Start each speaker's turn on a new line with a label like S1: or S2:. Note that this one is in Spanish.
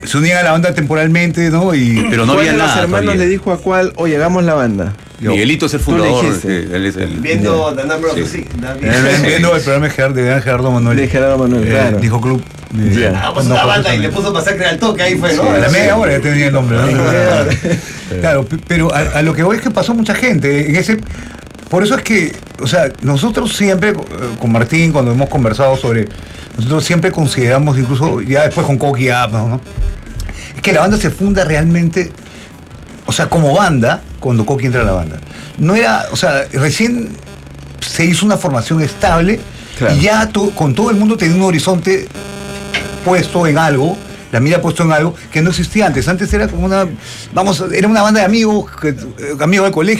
S1: se unían a la banda temporalmente, ¿no?
S2: Pero no
S3: ¿Cuál
S2: había
S3: de los
S2: nada
S3: hermanos
S2: todavía.
S3: le dijo a cuál, oye, hagamos la banda?
S2: Miguelito es el
S3: Tú le
S2: fundador.
S3: dijiste.
S2: Él es el...
S4: Viendo The Number of the
S2: Sí.
S1: Viendo el programa de Gerardo Manuel.
S3: De Gerardo Manuel, claro.
S1: Dijo Club.
S3: Ya.
S4: Hagamos una banda y le puso masacre al toque, ahí fue, ¿no?
S1: A la media hora ya tenía el nombre, ¿no? Claro, pero a lo que voy es que pasó mucha gente en ese. Por eso es que, o sea, nosotros siempre, con Martín, cuando hemos conversado sobre. Nosotros siempre consideramos, incluso ya después con Coqui Up, ¿no? Es que la banda se funda realmente, o sea, como banda, cuando Coqui entra a la banda. No era, o sea, recién se hizo una formación estable,
S3: claro,
S1: y ya con todo el mundo tenía un horizonte puesto en algo, la mira puesto en algo que no existía antes. Antes era como era una banda de amigos, amigos del colegio.